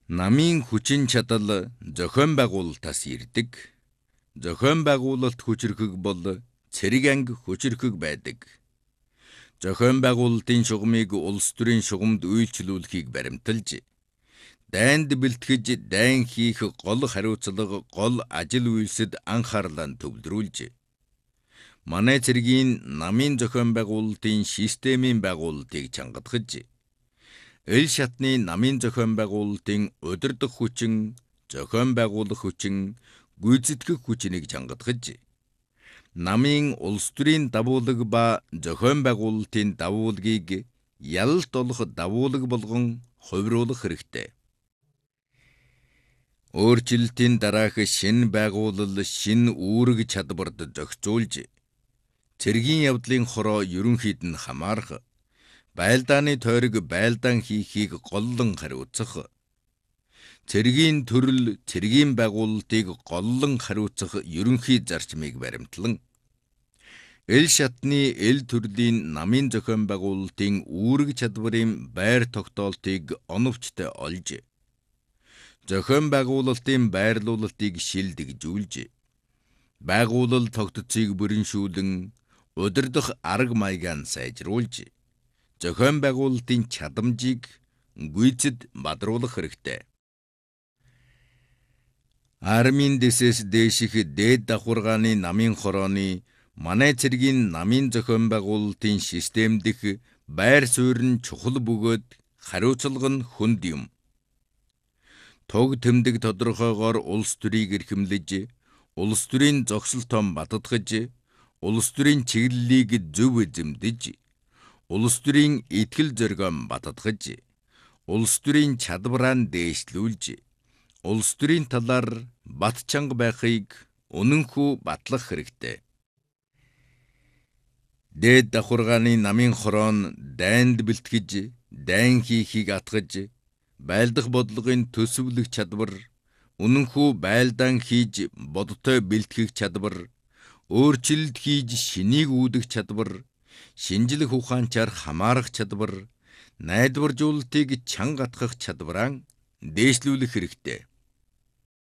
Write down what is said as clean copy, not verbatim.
Намын хүчин чадал зохион байгуулалтаас ирдэг. Зохион байгуулалт хүчирхэг бол цэрэг анги хүчирхэг байдаг. Зохион байгуулалтын шугамыг улс төрийн шугамд үйлчлүүлэхийг баримталж, дайнд бэлтгэж дайн хийх гол хариуцлага гол ажил үйлсэд анхаарлаа төвлөрүүлж, манай цэргийн намын зохион байгуулалтын системийн байгуулалтыг чангадгаж, эл шатны намын зохион байгуулалтын удирдах хүчин, зохион байгуулах хүчин, гүйцэтгэх хүчнийг чангадгаж, намын улс төрийн давуулаг ба зохион байгуулалтын давуулгийг ялалт олох давуулаг болгон хувируулах хэрэгтэй. Өөрчлөлтийн дараах шинэ байгуулал шинэ үүрэг чадварт зохицуулж, цэргийн явдлын хороо ерөнхийд нь хамаарах, байлдааны тойрог байлдаан хийхийг голлон хариуцах, цэргийн төрөл цэргийн байгуулалтыг голлон хариуцах ерөнхий зарчмыг баримтлан, эл шатны эл төрлийн намын зохион байгуулалтын үүрэг чадварын байр тогтоолтыг оновчтой олж, зохион байгуулалтын байрлуулалтыг шилдэгжүүлж, байгуулал тогтцыг бүрэншүүлэн, удирдах арга маягаа сайжруулж, зохион байгуулалтын чадамжийг гүйцэд бадруулах хэрэгтэй. Армийн дэсээс дээших дээд давхаргааны намын хорооны манай цэргийн намын зохион байгуулалтын систем дэх байр суурь нь чухал бөгөөд хариуцлага нь хүнд юм. Туг тэмдэг тодорхойгоор улс төрийг эрхэмлэж, улс төрийн зогсол том баттгаж, улс төрийн чиглэлийг зөв эзэмдэж, улс төрийн итгэл зоригоо баттгаж, улс төрийн чадвараа дээшлүүлж, улс төрийн талаар бат чанга байхыг үнэнхүү батлах хэрэгтэй. Дээд давхаргааны намын хороо дайнд бэлтгэж, дайн хийхийг атгаж, байлдах бодлогын төсөвлөх чадвар, үнэнхүү байлдаан хийж бодтой бэлтгэх чадвар, өөрчлөлт хийж шинийг үүдэх чадвар, шинжлэх ухаанчаар хамаарах чадвар, найдваржуулалтыг чанга атгах чадвараа дээшлүүлэх хэрэгтэй.